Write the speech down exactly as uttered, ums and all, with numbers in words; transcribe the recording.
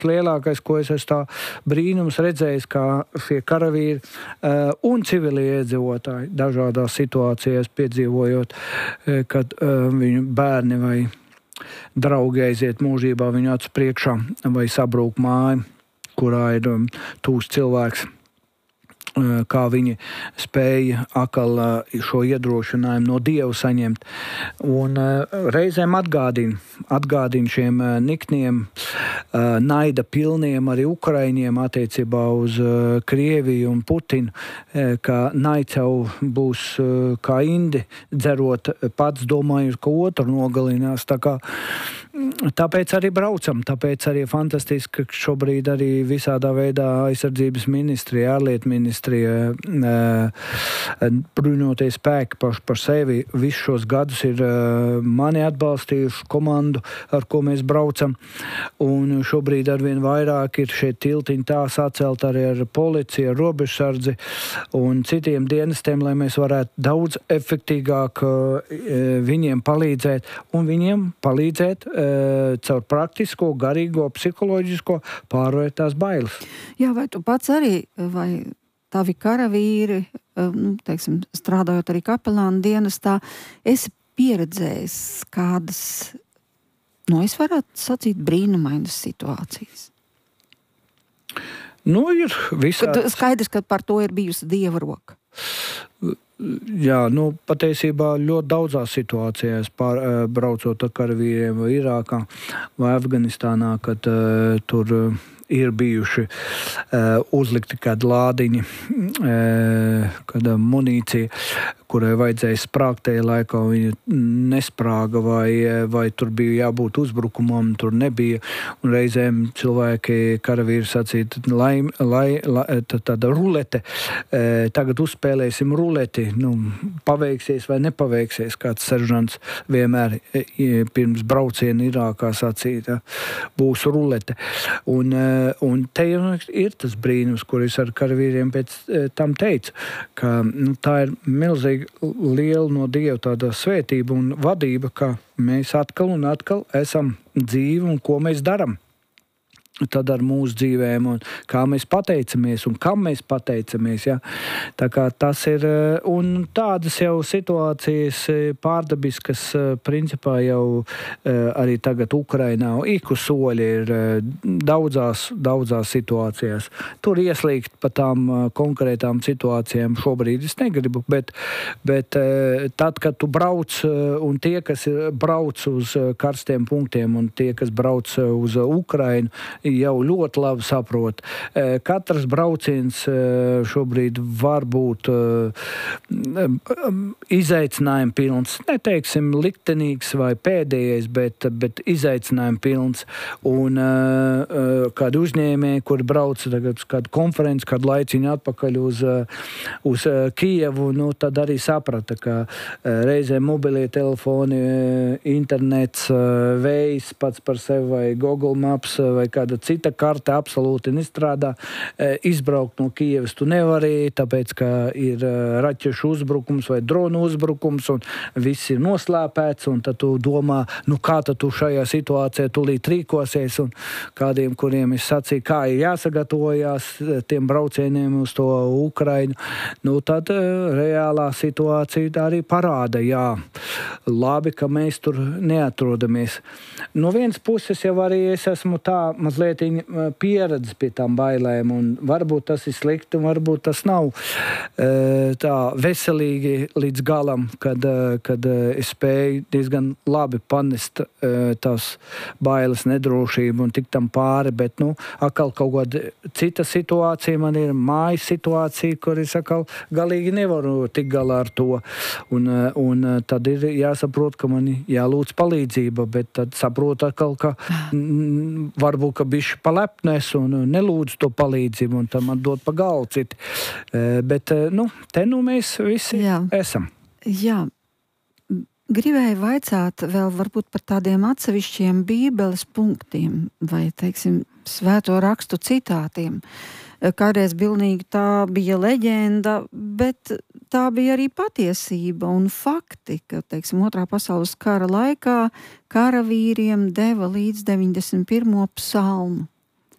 lielākais, ko es esmu tā brīnums redzējis, kā šie karavīri uh, un civilie iedzīvotāji dažādās situācijās piedzīvojot, uh, kad uh, viņu bērni vai draugi aiziet mūžībā viņu acu priekšā vai sabrūk māja, kurā ir um, tūs cilvēks. Kā viņi spēja akal šo iedrošinājumu no Dieva saņemt. Un reizēm atgādina, atgādina šiem nikniem, naida pilniem arī ukraiņiem attiecībā uz Krieviju un Putinu, ka naids jau būs kā indi, dzerot pats domājot, ka otru nogalinās. Tā kā, tāpēc arī braucam, tāpēc arī fantastiski, ka šobrīd arī visādā veidā aizsardzības ministrija, ārlietu ministrija, bruņoties spēki paši par sevi visus šos gadus ir mani atbalstījuši komandu, ar ko mēs braucam. Un šobrīd arvien vairāk ir šie tiltiņi tā sacelt arī ar policiju, ar robežsardzi un citiem dienestiem, lai mēs varētu daudz efektīgāk viņiem palīdzēt un viņiem palīdzēt caur praktisko, garīgo, psiholoģisko pārvērt tās bailes. Jā, vai tu pats arī, vai tavi karavīri, nu, teiksim, strādājot arī kapelāna dienestā, esi pieredzējis kādas, nu, es varētu sacīt, brīnumainas situācijas? Nu, ir visādi. Skaidrs, ka par to ir bijusi Dieva roka. Jā, nu, patiesībā ļoti daudzās situācijās pār, braucot ar karavīriem vai Irākā vai Afganistānā, kad uh, tur uh, ir bijuši uh, uzlikti kādi lādiņi, uh, kāda munīcija, kurai vajadzēja sprāgt tajā laikā, viņa nesprāga vai, vai tur bija jābūt uzbrukumam, tur nebija. Un reizēm cilvēki, karavīri sacīt, lai, lai, lai tāda rulete, uh, tagad uzspēlēsim ruleti, nu, paveiksies vai nepaveiksies, kāds seržants vienmēr pirms brauciena Irākā sacīja, būs rulete. Un, un te ir tas brīnums, kur es ar karavīriem pēc tam teicu, ka nu, tā ir milzīga liela no Dieva tāda svētība un vadība, ka mēs atkal un atkal esam dzīvi un ko mēs daram. Tad ar mūsu dzīvēm un kā mēs pateicamies un kam mēs pateicamies. Ja? Tā kā tas ir, un tādas jau situācijas pārdabiskas principā jau arī tagad Ukrainā iku soļi ir daudzās, daudzās situācijās. Tur ieslīgt pa tām konkrētām situācijām šobrīd es negribu, bet, bet tad, kad tu brauc un tie, kas brauc uz karstiem punktiem un tie, kas brauc uz Ukrainu, jau ļoti labi saprot. Katrs brauciens šobrīd var būt izaicinājumi pilns. Neteiksim liktenīgs vai pēdējais, bet, bet izaicinājumi pilns. Un kādi uzņēmēji, kuri brauc tagad uz kādu konferenci, kādu laiciņu atpakaļ uz, uz Kijevu, nu, tad arī saprata, ka reizēm mobilie telefoni, internets, vējs pats par sevi vai Google Maps vai kāda cita karte absolūti nestrādā. Izbraukt no Kijevas tu nevari, tāpēc, ka ir raķešu uzbrukums vai dronu uzbrukums un viss ir noslēpēts, un tad tu domā, nu kā tad tu šajā situācijā tulīt rīkosies, un kādiem, kuriem es sacīju, kā ir jāsagatavojās tiem braucieniem uz to Ukrainu, nu tad reālā situācija tā arī parāda, jā, labi, ka mēs tur neatrodamies. No vienas puses jau arī es esmu tā mazliet pieredze pie tām bailēm, un varbūt tas ir slikti, un varbūt tas nav tā veselīgi līdz galam, kad, kad es spēju diezgan labi panest tās bailes, nedrošību un tik tam pāri, bet, nu, atkal kaut kāda cita situācija, man ir mājas situācija, kur es atkal galīgi nevaru tik galā ar to, un, un tad ir jāsaprot, ka man jālūdz palīdzība, bet tad saprot atkal, ka m, varbūt, ka bišķi palepnes un nelūdz to palīdzību, un tam man dod pa galvu citi. Bet, nu, te nu mēs visi Jā. esam. Jā. Gribēju vaicāt vēl varbūt par tādiem atsevišķiem bībeles punktiem vai, teiksim, svēto rakstu citātiem. Kādreiz bilnīgi tā bija leģenda, bet tā bija arī patiesība un fakti, ka, teiksim, otrā pasaules kara laikā karavīriem deva līdz deviņdesmit pirmo psalmu.